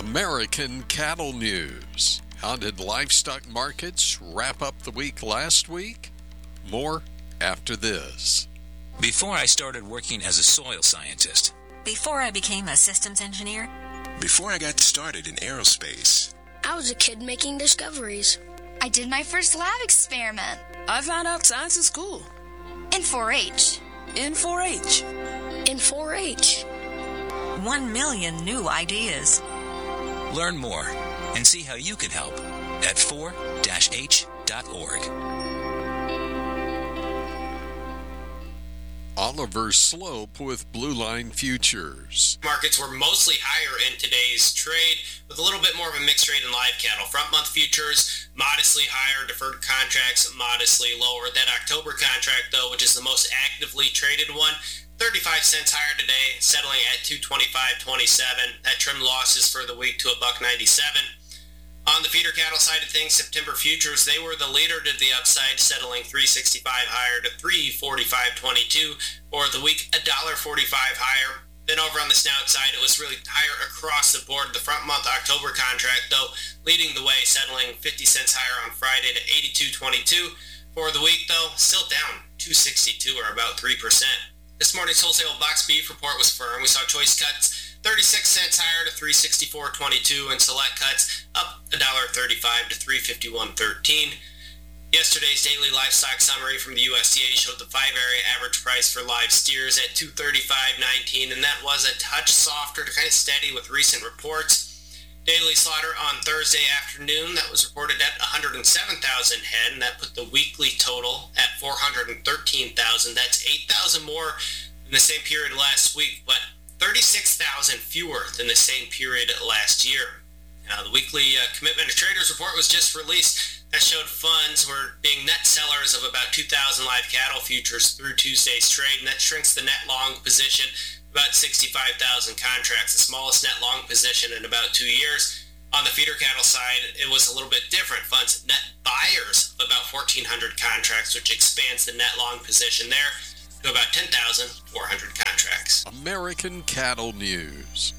American Cattle News. How did livestock markets wrap up the week last week? More after this. Before I started working as a soil scientist. Before I became a systems engineer. Before I got started in aerospace. I was a kid making discoveries. I did my first lab experiment. I found out science in school. In 4-H. In 4-H. In 4-H. 1 million new ideas. Learn more and see how you can help at 4-H.org. Oliver Slope with Blue Line Futures. Markets were mostly higher in today's trade, with a little bit more of a mixed trade in live cattle. Front month futures modestly higher, deferred contracts modestly lower. That October contract, though, which is the most actively traded one, 35 cents higher today, settling at 225.27. That trimmed losses for the week to $1.97. On the feeder cattle side of things, September futures, they were the leader to the upside, settling 365 higher to 345.22 for the week, $1.45 higher. Then over on the snout side, it was really higher across the board. The front month October contract, though, leading the way, settling 50 cents higher on Friday to 82.22. For the week, though, still down 262 or about 3%. This morning's wholesale box beef report was firm. We saw choice cuts 36 cents higher to 364.22 and select cuts up $1.35 to 351.13. Yesterday's daily livestock summary from the USDA showed the 5-area average price for live steers at $235.19, and that was a touch softer to kind of steady with recent reports. Daily slaughter on Thursday afternoon, that was reported at 107,000 head, and that put the weekly total at 413,000. That's 8,000 more than the same period last week, but 36,000 fewer than the same period last year. Now, the weekly Commitment of Traders report was just released. That showed funds were being net sellers of about 2,000 live cattle futures through Tuesday's trade, and that shrinks the net long position about 65,000 contracts, the smallest net long position in about 2 years. On the feeder cattle side, it was a little bit different. Funds net buyers of about 1,400 contracts, which expands the net long position there to about 10,400 contracts. American Cattle News.